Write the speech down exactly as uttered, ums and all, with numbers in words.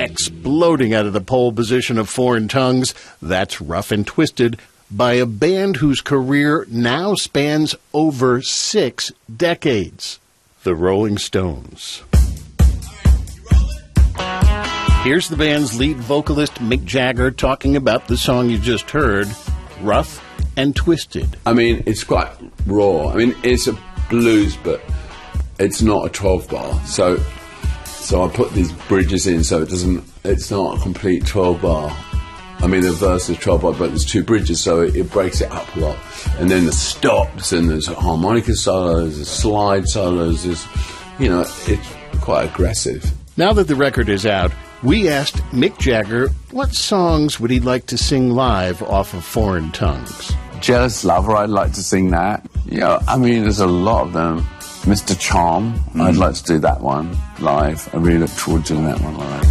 exploding out of the pole position of Foreign Tongues. That's Rough and Twisted, by a band whose career now spans over six decades, the Rolling Stones. Here's the band's lead vocalist, Mick Jagger, talking about the song you just heard, Rough and Twisted. I mean, it's quite raw. I mean, it's a blues, but it's not a twelve bar. So, so I put these bridges in, so it doesn't. It's not a complete twelve bar. I mean, the verse is twelve bar, but there's two bridges, so it, it breaks it up a lot. And then the stops, and there's harmonica solos, there's slide solos. There's, you know, it's quite aggressive. Now that the record is out, we asked Mick Jagger what songs would he like to sing live off of Foreign Tongues. Jealous Lover, I'd like to sing that. Yeah, I mean, there's a lot of them. Mister Charm, mm. I'd like to do that one live. I really look forward to doing that one live.